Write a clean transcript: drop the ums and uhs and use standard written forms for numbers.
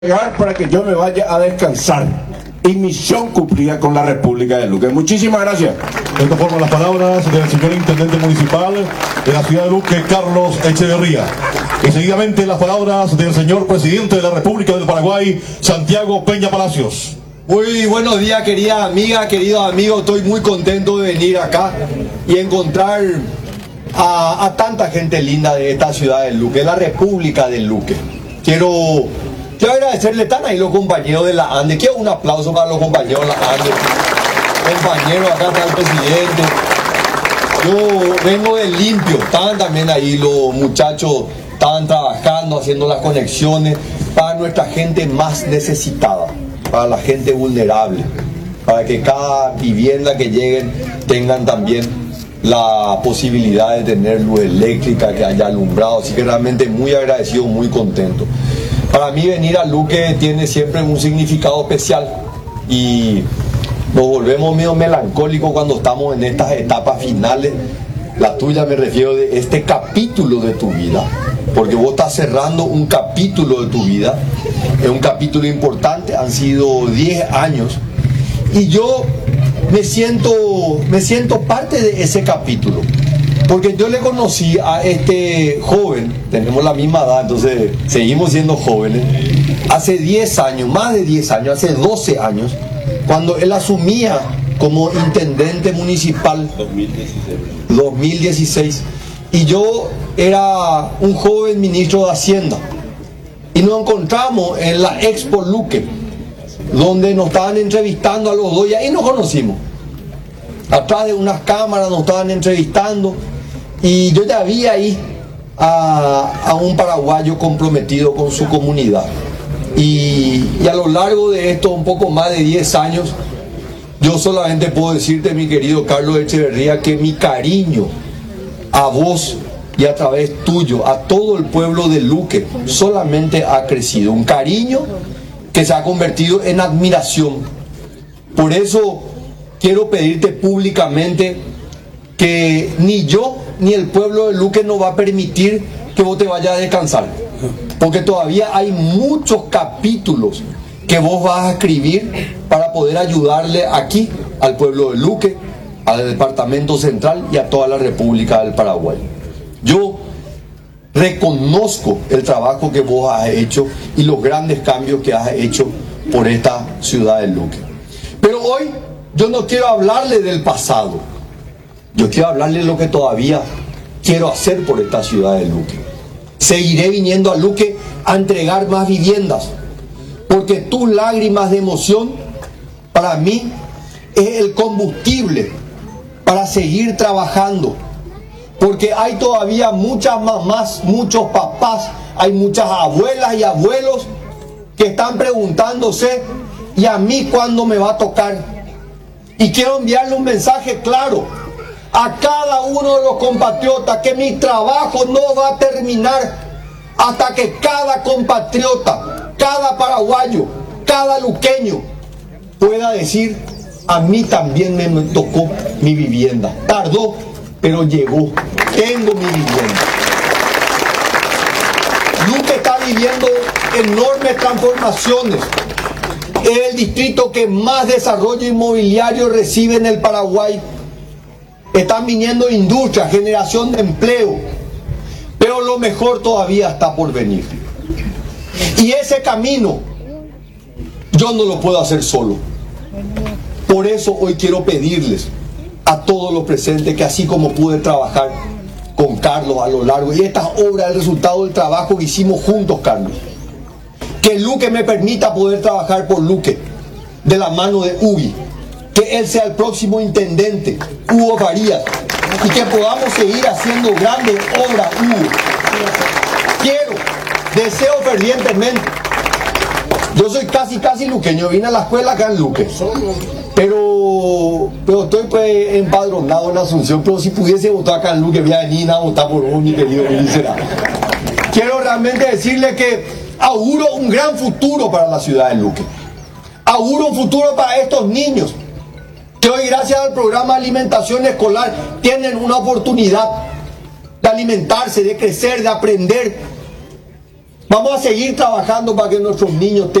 para que yo me vaya a descansar y misión cumplida con la República de Luque. Muchísimas gracias. De esta forma, las palabras del señor Intendente Municipal de la ciudad de Luque, Carlos Echeverría. Y seguidamente las palabras del señor Presidente de la República del Paraguay, Santiago Peña Palacios. Muy buenos días, querida amiga, queridos amigos. Estoy muy contento de venir acá y encontrar a tanta gente linda de esta ciudad de Luque, la República de Luque. Quiero agradecerle, están ahí los compañeros de la ANDE. Quiero un aplauso para los compañeros de la ANDE. Compañeros, acá está el presidente. Yo vengo de limpio. Estaban también ahí los muchachos, estaban trabajando, haciendo las conexiones para nuestra gente más necesitada, para la gente vulnerable, para que cada vivienda que lleguen tengan también la posibilidad de tener luz eléctrica, que haya alumbrado. Así que realmente muy agradecido, muy contento. Para mí venir a Luque tiene siempre un significado especial y nos volvemos medio melancólicos cuando estamos en estas etapas finales. La tuya me refiero de este capítulo de tu vida, porque vos estás cerrando un capítulo de tu vida, es un capítulo importante, han sido 10 años y yo me siento parte de ese capítulo. Porque yo le conocí a este joven, tenemos la misma edad, entonces seguimos siendo jóvenes, hace 10 años, más de 10 años, hace 12 años, cuando él asumía como intendente municipal, 2016, y yo era un joven ministro de Hacienda, y nos encontramos en la Expo Luque, donde nos estaban entrevistando a los dos, y ahí nos conocimos. Atrás de unas cámaras nos estaban entrevistando y yo ya vi ahí a un paraguayo comprometido con su comunidad. Y a lo largo de esto, un poco más de 10 años, yo solamente puedo decirte, mi querido Carlos Echeverría, que mi cariño a vos y a través tuyo, a todo el pueblo de Luque, solamente ha crecido. Un cariño que se ha convertido en admiración. Por eso quiero pedirte públicamente que ni yo ni el pueblo de Luque nos va a permitir que vos te vayas a descansar, porque todavía hay muchos capítulos que vos vas a escribir para poder ayudarle aquí al pueblo de Luque, al departamento central y a toda la República del Paraguay. Yo reconozco el trabajo que vos has hecho y los grandes cambios que has hecho por esta ciudad de Luque. Pero hoy yo no quiero hablarle del pasado, yo quiero hablarle de lo que todavía quiero hacer por esta ciudad de Luque. Seguiré viniendo a Luque a entregar más viviendas, porque tus lágrimas de emoción para mí es el combustible para seguir trabajando, porque hay todavía muchas mamás, muchos papás, hay muchas abuelas y abuelos que están preguntándose, ¿y a mí cuándo me va a tocar? Y quiero enviarle un mensaje claro a cada uno de los compatriotas, que mi trabajo no va a terminar hasta que cada compatriota, cada paraguayo, cada luqueño pueda decir, a mí también me tocó mi vivienda. Tardó, pero llegó. Tengo mi vivienda. Luque está viviendo enormes transformaciones. Es el distrito que más desarrollo inmobiliario recibe en el Paraguay. Están viniendo industrias, generación de empleo, pero lo mejor todavía está por venir. Y ese camino yo no lo puedo hacer solo. Por eso hoy quiero pedirles a todos los presentes que, así como pude trabajar con Carlos a lo largo, y estas obras, el resultado del trabajo que hicimos juntos, Carlos, que Luque me permita poder trabajar por Luque de la mano de Ubi, que él sea el próximo intendente, Hugo Farías, y que podamos seguir haciendo grandes obras, Hugo. Deseo fervientemente. Yo soy casi luqueño, vine a la escuela acá en Luque, pero estoy pues empadronado en Asunción, pero si pudiese votar acá en Luque, voy a venir a votar por vos, mi querido Ministra. Quiero realmente decirle que auguro un gran futuro para la ciudad de Luque. Auguro un futuro para estos niños que hoy, gracias al programa de alimentación escolar, tienen una oportunidad de alimentarse, de crecer, de aprender. Vamos a seguir trabajando para que nuestros niños